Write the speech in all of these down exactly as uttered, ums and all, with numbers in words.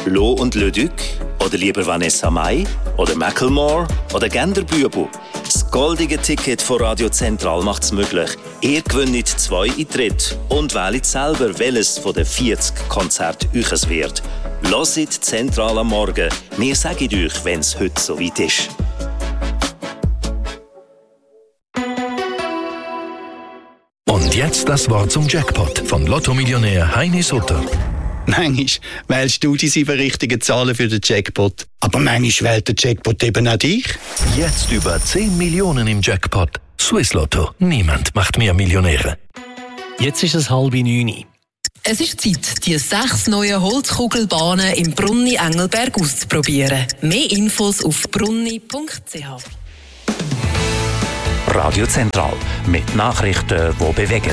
Lo und Leduc? Oder lieber Vanessa Mai? Oder Macklemore? Oder Genderbübel? Das goldige Ticket von Radio Zentral macht es möglich. Ihr gewinnt zwei Eintritte und wählt selber, welches von den vierzig Konzerten euch wird. Hört Zentral am Morgen. Wir sagen euch, wenn es heute soweit ist. Und jetzt das Wort zum Jackpot von Lotto-Millionär Heini Sutter. Manchmal wählst du die sieben richtigen Zahlen für den Jackpot. Aber manchmal wählt der Jackpot eben auch dich. Jetzt über zehn Millionen im Jackpot. Swiss Lotto. Niemand macht mehr Millionäre. Jetzt ist es halb neun. Es ist Zeit, die sechs neuen Holzkugelbahnen im Brunni Engelberg auszuprobieren. Mehr Infos auf brunni punkt c h. Radio Zentral mit Nachrichten, die bewegen.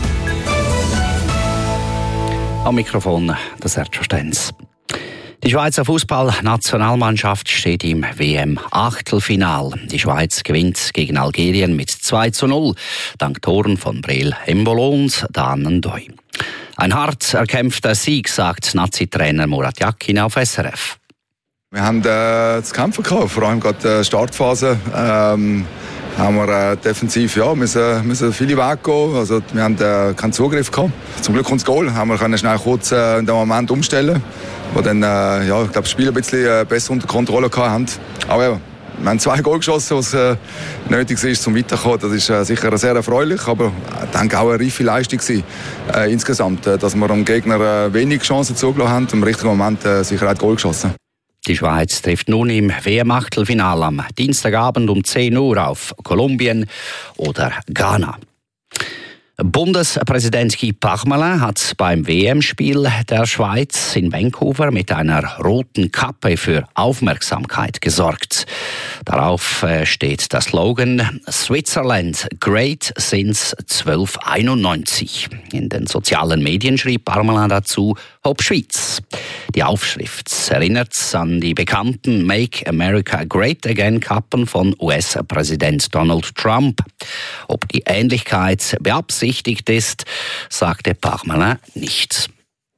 Am Mikrofon der Sergio Stenz. Die Schweizer Fußballnationalmannschaft steht im W M-Achtelfinal. Die Schweiz gewinnt gegen Algerien mit zwei zu null, dank Toren von Breel Embolo und Dan Ndoi. Ein hart erkämpfter Sieg, sagt Nazi-Trainer Murat Yakin auf S R F. Wir haben äh, zu kämpfen gehabt, vor allem gerade die Startphase. Ähm haben wir äh, defensiv ja, müssen, müssen viele Wege gehen. Also, wir haben äh, keinen Zugriff gehabt. Zum Glück kommt das Goal. Haben wir können schnell kurz äh, in dem Moment umstellen, wo dann äh, ja, ich glaube, das Spiel ein bisschen äh, besser unter Kontrolle hatten. Aber ja, wir haben zwei Goal geschossen, was äh, nötig ist, zum Weiterkommen. Das ist äh, sicher sehr erfreulich, aber ich denke auch eine reife Leistung gewesen, äh, insgesamt, äh, dass wir dem Gegner äh, wenig Chancen zugelassen haben. Im richtigen Moment äh, sicher auch Goal geschossen. Die Schweiz trifft nun im W M-Achtelfinale am Dienstagabend um zehn Uhr auf Kolumbien oder Ghana. Bundespräsident Guy Parmelin hat beim W M-Spiel der Schweiz in Vancouver mit einer roten Kappe für Aufmerksamkeit gesorgt. Darauf steht der Slogan «Switzerland Great since zwölfhunderteinundneunzig». In den sozialen Medien schrieb Parmelin dazu «Hopp Schweiz». Die Aufschrift erinnert an die bekannten «Make America Great Again» Kappen von U S-Präsident Donald Trump. Ob die Ähnlichkeit beabsichtigt ist, sagte Parmelin nicht.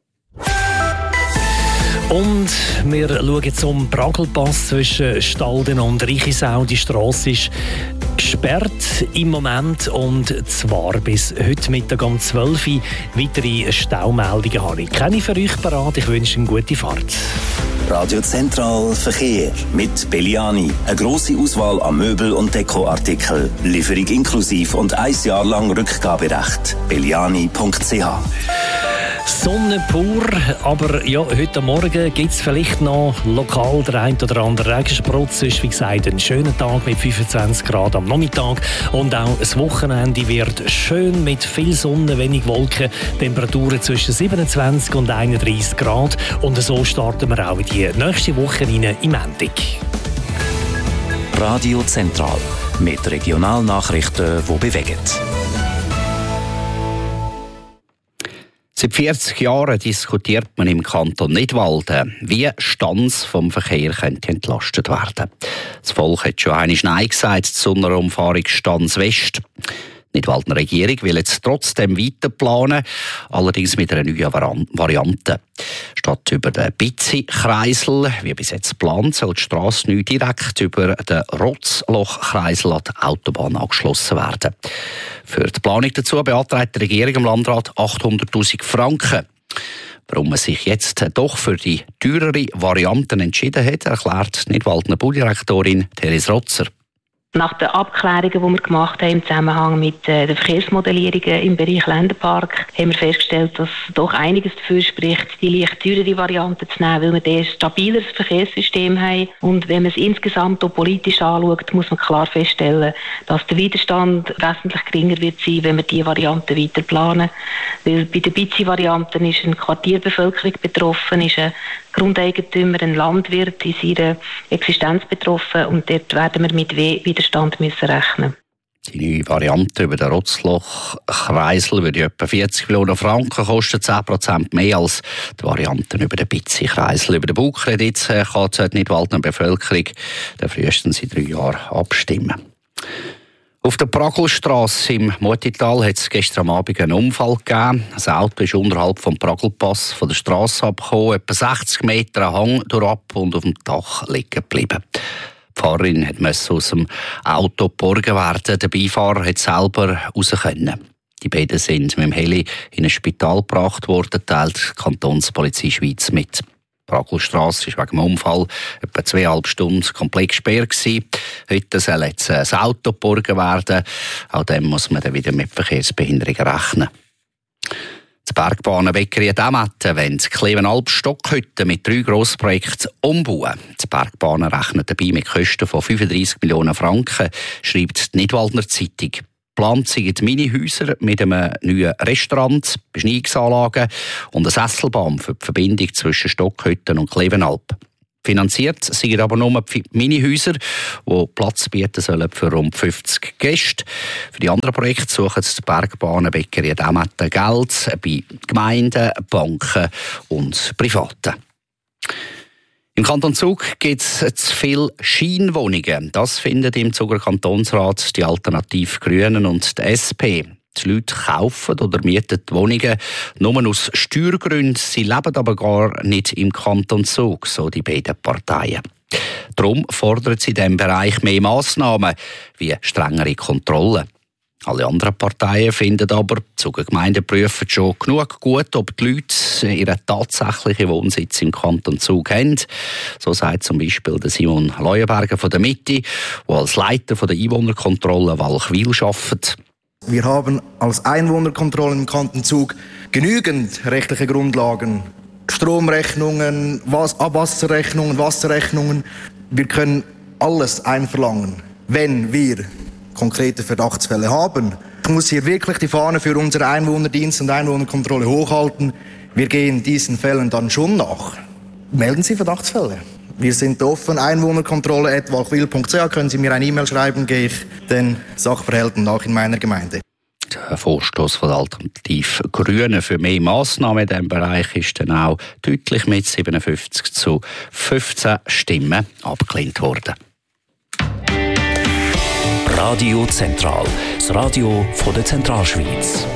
Und wir schauen zum Pragelpass zwischen Stalden und Reichisau. Die Strasse ist gesperrt im Moment und zwar bis heute Mittag um zwölf Uhr. Weitere Staumeldungen habe ich keine für euch parat. Ich wünsche eine gute Fahrt. Radio Zentral Verkehr mit Belliani. Eine grosse Auswahl an Möbel- und Dekoartikeln. Lieferung inklusiv und ein Jahr lang Rückgaberecht. belliani punkt c h. Sonne pur, aber ja, heute Morgen gibt es vielleicht noch lokal der ein oder andere Regensprutz. Es ist, wie gesagt, ein schöner Tag mit fünfundzwanzig Grad am Nachmittag und auch das Wochenende wird schön mit viel Sonne, wenig Wolken, Temperaturen zwischen siebenundzwanzig und einunddreissig Grad und so starten wir auch in die nächste Woche rein im Montag. Radio Zentral mit Regionalnachrichten, die bewegen. Seit vierzig Jahren diskutiert man im Kanton Nidwalden, wie Stanz vom Verkehr könnte entlastet werden. Das Volk hat schon einmal Nein gesagt zu einer Umfahrung Stanz West. Die Nidwalden Regierung will jetzt trotzdem weiter planen, allerdings mit einer neuen Variante. Statt über den Bitzi-Kreisel, wie bis jetzt geplant, soll die Strasse neu direkt über den Rotzloch-Kreisel an die Autobahn angeschlossen werden. Für die Planung dazu beantragt die Regierung im Landrat achthunderttausend Franken. Warum man sich jetzt doch für die teurere Variante entschieden hat, erklärt die Nidwaldener Baudirektorin Therese Rotzer. Nach den Abklärungen, die wir gemacht haben im Zusammenhang mit äh, den Verkehrsmodellierungen im Bereich Länderpark, haben wir festgestellt, dass doch einiges dafür spricht, die leicht teurere Variante zu nehmen, weil wir ein stabileres Verkehrssystem haben. Und wenn man es insgesamt auch politisch anschaut, muss man klar feststellen, dass der Widerstand wesentlich geringer wird sein, wenn wir diese Variante weiter planen. Weil bei der Bitzi-Variante ist eine Quartierbevölkerung betroffen, ist ein Grundeigentümer, ein Landwirt in seiner Existenz betroffen und dort werden wir mit Widerstand müssen rechnen. Die neue Variante über den Rotzloch-Kreisel würde etwa vierzig Millionen Franken kosten, zehn Prozent mehr als die Varianten über den Bitzi-Kreisel. Über den Baukredit kann die Nidwaldener Bevölkerung frühestens in drei Jahren abstimmen. Auf der Pragelstrasse im Mutital hat es gestern Abend einen Unfall gegeben. Das Auto ist unterhalb vom Pragelpass von der Strasse abgekommen, etwa sechzig Meter Hang durchab und auf dem Dach liegen geblieben. Die Fahrerin musste aus dem Auto geborgen werden. Der Beifahrer konnte selber raus können. Die beiden sind mit dem Heli in ein Spital gebracht worden, teilt die Kantonspolizei Schweiz mit. Die Pragelstrasse war wegen dem Unfall etwa zweieinhalb Stunden komplett gesperrt gewesen. Heute soll jetzt das Auto geborgen werden. Auch dem muss man dann wieder mit Verkehrsbehinderungen rechnen. Die Bergbahnenbäckerei Demetten wollen die Klevenalp-Stockhütte mit drei Grossprojekten umbauen. Die Bergbahnen rechnen dabei mit Kosten von fünfunddreissig Millionen Franken, schreibt die Nidwaldner Zeitung. Geplant sind Minihäuser mit einem neuen Restaurant, Beschneiungsanlagen und eine Sesselbahn für die Verbindung zwischen Stockhütten und Klevenalp. Finanziert sind aber nur die Minihäuser, die Platz bieten sollen für rund fünfzig Gäste. Für die anderen Projekte suchen die Bergbahnenbäckerei Demetten Geld bei Gemeinden, Banken und Privaten. Im Kanton Zug gibt es zu viele Scheinwohnungen. Das finden im Zuger Kantonsrat die Alternative Grünen und die S P. Die Leute kaufen oder mieten die Wohnungen nur aus Steuergründen. Sie leben aber gar nicht im Kanton Zug, so die beiden Parteien. Darum fordern sie in diesem Bereich mehr Massnahmen wie strengere Kontrollen. Alle anderen Parteien finden aber, die Zuger Gemeinden prüfen schon genug gut, ob die Leute ihren tatsächlichen Wohnsitz im Kanton Zug haben. So sagt zum Beispiel der Simon Leuenberger von der Mitte, der als Leiter der Einwohnerkontrolle Walchwil arbeitet. Wir haben als Einwohnerkontrolle im Kanton Zug genügend rechtliche Grundlagen. Stromrechnungen, Abwasserrechnungen, Wasserrechnungen. Wir können alles einverlangen, wenn wir konkrete Verdachtsfälle haben. Ich muss hier wirklich die Fahne für unsere Einwohnerdienst und Einwohnerkontrolle hochhalten. Wir gehen diesen Fällen dann schon nach. Melden Sie Verdachtsfälle. Wir sind offen. Einwohnerkontrolle at walchwil punkt c h können Sie mir eine E-Mail schreiben, gehe ich den Sachverhalten nach in meiner Gemeinde. Der Vorstoß von der Alternative Grünen für mehr Massnahmen in diesem Bereich ist dann auch deutlich mit siebenundfünfzig zu fünfzehn Stimmen abgelehnt worden. Radio Zentral, das Radio von der Zentralschweiz.